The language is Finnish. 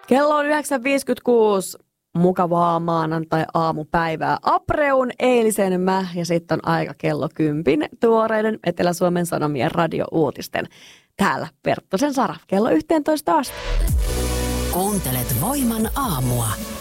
Kello on 9.56. Mukavaa maanantai-aamupäivää Apreun eilisen ja sitten on aika kello 10 tuoreiden Etelä-Suomen Sanomien radio-uutisten. Täällä Perttosen Sara, kello 11 asti. Kuuntelet Voiman aamua.